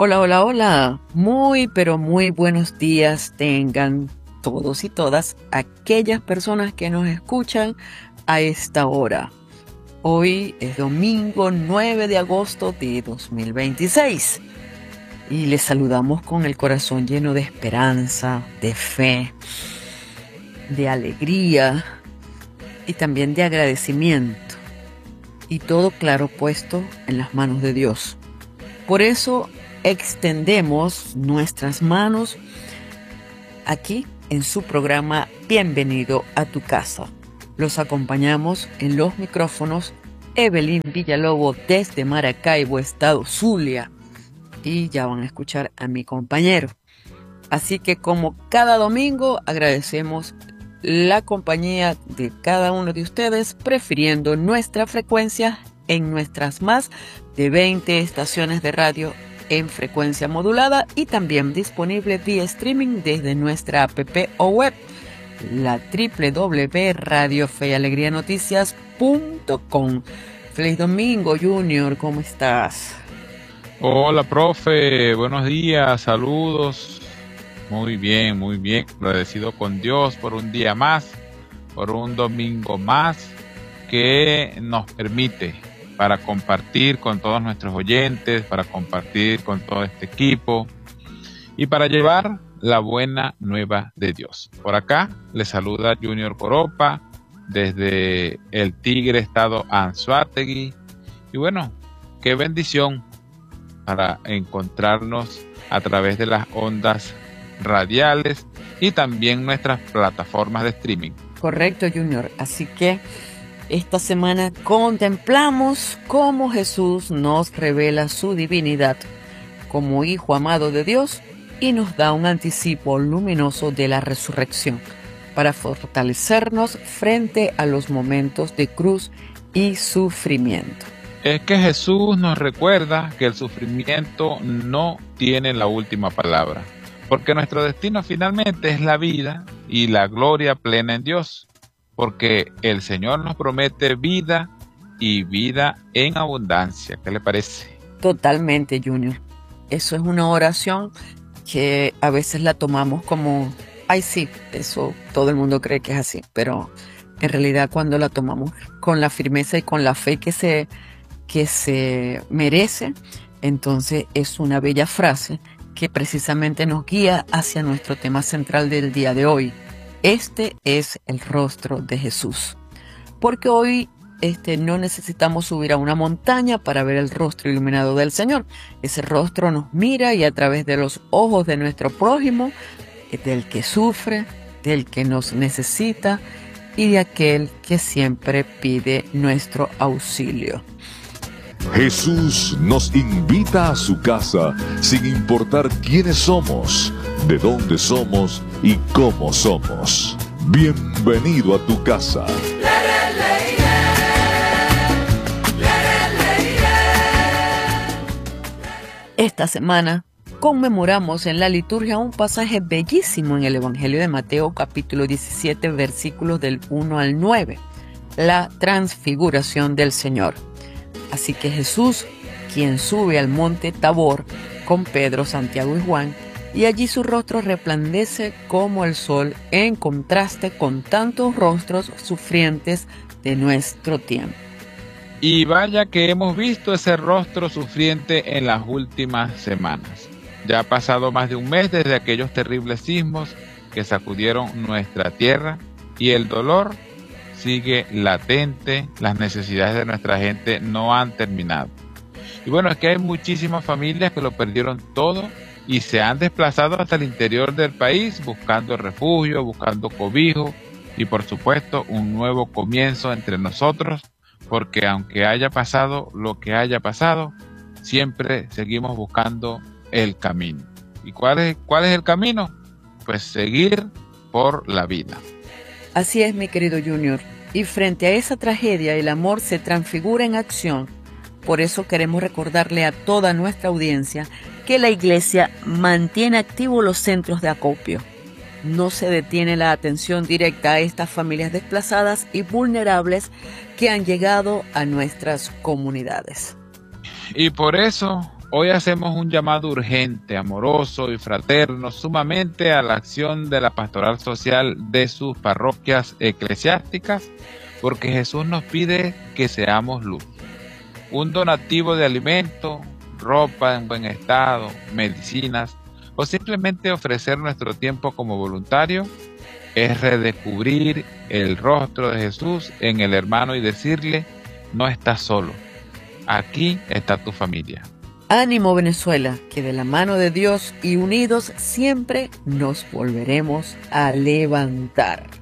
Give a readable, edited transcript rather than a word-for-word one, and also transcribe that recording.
Hola, hola, hola. Muy, pero muy buenos días tengan todos y todas aquellas personas que nos escuchan a esta hora. Hoy es domingo 9 de agosto de 2026 y les saludamos con el corazón lleno de esperanza, de fe, de alegría y también de agradecimiento. Y todo claro puesto en las manos de Dios. Por eso extendemos nuestras manos aquí en su programa Bienvenido a tu casa. Los acompañamos en los micrófonos Evelyn Villalobos desde Maracaibo, Estado Zulia. Y ya van a escuchar a mi compañero. Así que como cada domingo agradecemos la compañía de cada uno de ustedes, prefiriendo nuestra frecuencia en nuestras más de 20 estaciones de radio en frecuencia modulada y también disponible vía streaming desde nuestra app o web, la www.radiofeyalegrianoticias.com. Feliz domingo, Junior, ¿cómo estás? Hola, profe, buenos días, saludos. Muy bien, agradecido con Dios por un día más, por un domingo más que nos permite para compartir con todos nuestros oyentes, para compartir con todo este equipo y para llevar la buena nueva de Dios. Por acá les saluda Junior Coropa desde el Tigre, estado Anzoátegui. Y bueno, qué bendición para encontrarnos a través de las ondas radiales y también nuestras plataformas de streaming. Correcto, Junior. Así que esta semana contemplamos cómo Jesús nos revela su divinidad como Hijo amado de Dios y nos da un anticipo luminoso de la resurrección para fortalecernos frente a los momentos de cruz y sufrimiento. Es que Jesús nos recuerda que el sufrimiento no tiene la última palabra, porque nuestro destino finalmente es la vida y la gloria plena en Dios, porque el Señor nos promete vida y vida en abundancia. ¿Qué le parece? Totalmente, Junior. Eso es una oración que a veces la tomamos como, ay sí, eso todo el mundo cree que es así, pero en realidad cuando la tomamos con la firmeza y con la fe que se merece, entonces es una bella frase que precisamente nos guía hacia nuestro tema central del día de hoy. Este es el rostro de Jesús. Porque hoy no necesitamos subir a una montaña para ver el rostro iluminado del Señor. Ese rostro nos mira y a través de los ojos de nuestro prójimo, del que sufre, del que nos necesita y de aquel que siempre pide nuestro auxilio. Jesús nos invita a su casa sin importar quiénes somos, de dónde somos y cómo somos. Bienvenido a tu casa. Esta semana conmemoramos en la liturgia un pasaje bellísimo en el Evangelio de Mateo, capítulo 17, versículos del 1 al 9, la transfiguración del Señor. Así que Jesús, quien sube al monte Tabor con Pedro, Santiago y Juan, y allí su rostro resplandece como el sol en contraste con tantos rostros sufrientes de nuestro tiempo. Y vaya que hemos visto ese rostro sufriente en las últimas semanas. Ya ha pasado más de un mes desde aquellos terribles sismos que sacudieron nuestra tierra y el dolor sigue latente, las necesidades de nuestra gente no han terminado. Y bueno, es que hay muchísimas familias que lo perdieron todo y se han desplazado hasta el interior del país buscando refugio, buscando cobijo y por supuesto un nuevo comienzo entre nosotros, porque aunque haya pasado lo que haya pasado, siempre seguimos buscando el camino. ¿Y cuál es el camino? Pues seguir por la vida. Así es, mi querido Junior. Y frente a esa tragedia, el amor se transfigura en acción. Por eso queremos recordarle a toda nuestra audiencia que la Iglesia mantiene activos los centros de acopio. No se detiene la atención directa a estas familias desplazadas y vulnerables que han llegado a nuestras comunidades. Y por eso Hoy hacemos un llamado urgente, amoroso y fraterno, sumamente a la acción de la pastoral social de sus parroquias eclesiásticas, porque Jesús nos pide que seamos luz. Un donativo de alimento, ropa en buen estado, medicinas, o simplemente ofrecer nuestro tiempo como voluntario, es redescubrir el rostro de Jesús en el hermano y decirle: no estás solo, aquí está tu familia. Ánimo, Venezuela, que de la mano de Dios y unidos siempre nos volveremos a levantar.